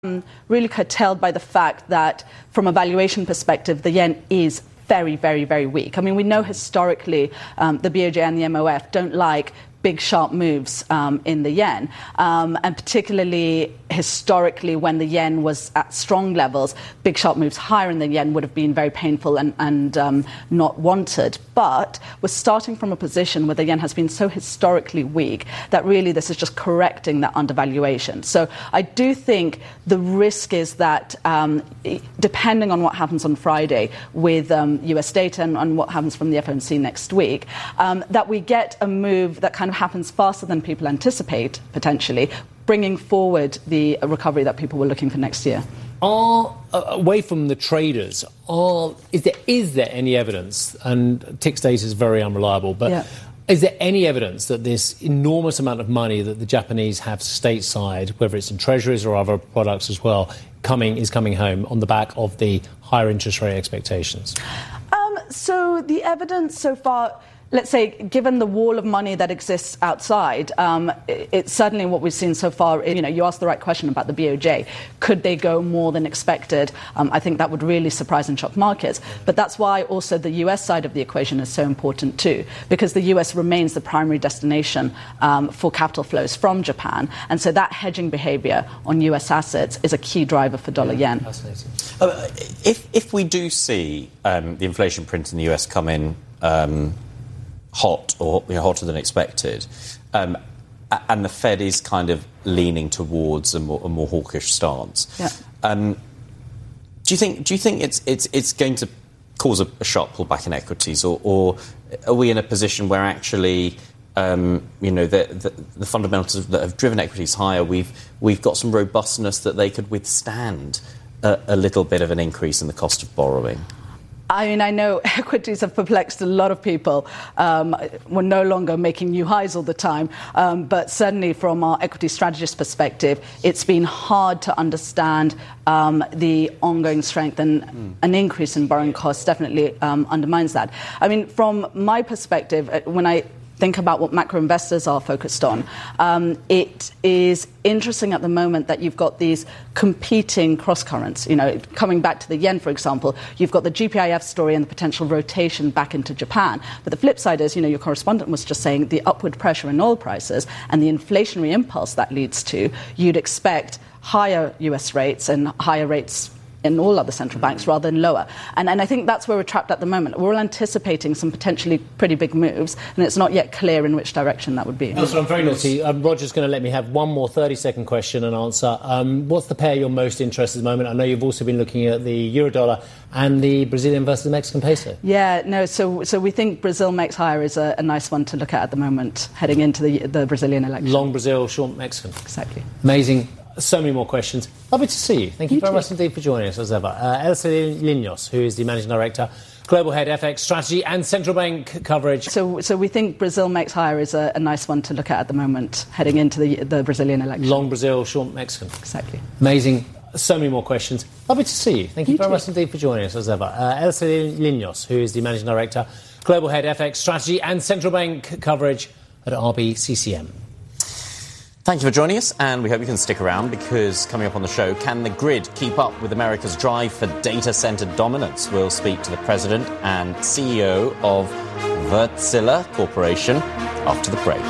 Really curtailed by the fact that, from a valuation perspective, the yen is very, very, very weak. I mean, we know historically the BOJ and the MOF don't like big, sharp moves in the yen, and particularly historically when the yen was at strong levels, big, sharp moves higher in the yen would have been very painful and not wanted. But we're starting from a position where the yen has been so historically weak that really this is just correcting that undervaluation. So I do think the risk is that depending on what happens on Friday with US data and what happens from the FOMC next week, that we get a move that kind of happens faster than people anticipate, potentially, bringing forward the recovery that people were looking for next year. Away from the traders, is there any evidence, and TIX data is very unreliable, but is there any evidence that this enormous amount of money that the Japanese have stateside, whether it's in treasuries or other products as well, is coming home on the back of the higher interest rate expectations? So the evidence so far, let's say, given the wall of money that exists outside, it's certainly what we've seen so far. You asked the right question about the BOJ. Could they go more than expected? I think that would really surprise and shock markets. But that's why also the US side of the equation is so important too, because the US remains the primary destination for capital flows from Japan. And so that hedging behavior on US assets is a key driver for dollar yen. Fascinating. If we do see the inflation print in the US come in hot or hotter than expected, and the Fed is kind of leaning towards a more hawkish stance. Do you think it's going to cause a sharp pullback in equities, or are we in a position where actually the fundamentals that have driven equities higher, we've got some robustness that they could withstand a little bit of an increase in the cost of borrowing? I mean, I know equities have perplexed a lot of people. We're no longer making new highs all the time. But certainly from our equity strategist perspective, it's been hard to understand the ongoing strength, and an increase in borrowing costs definitely undermines that. I mean, from my perspective, when I think about what macro investors are focused on, it is interesting at the moment that you've got these competing cross currents. Coming back to the yen, for example, you've got the GPIF story and the potential rotation back into Japan. But the flip side is, your correspondent was just saying the upward pressure in oil prices and the inflationary impulse that leads to, you'd expect higher US rates and higher rates in all other central banks rather than lower. And I think that's where we're trapped at the moment. We're all anticipating some potentially pretty big moves, and it's not yet clear in which direction that would be. So I'm very naughty. Roger's going to let me have one more 30-second question and answer. What's the pair you're most interested in at the moment? I know you've also been looking at the Eurodollar and the Brazilian versus the Mexican peso. So we think Brazil Mex higher is a nice one to look at the moment, heading into the Brazilian election. Long Brazil, short Mexican. Exactly. Amazing. So many more questions. Lovely to see you. Thank you very much indeed for joining us, as ever. Elsa Linos, who is the Managing Director, Global Head FX Strategy and Central Bank Coverage. So we think Brazil Mex higher is a nice one to look at the moment, heading into the Brazilian election. Long Brazil, short Mexican. Exactly. Amazing. So many more questions. Lovely to see you. Thank you very much indeed for joining us, as ever. Elsa Linos, who is the Managing Director, Global Head FX Strategy and Central Bank Coverage at RBCCM. Thank you for joining us, and we hope you can stick around, because coming up on the show, can the grid keep up with America's drive for data center dominance? We'll speak to the president and CEO of Wärtsilä Corporation after the break.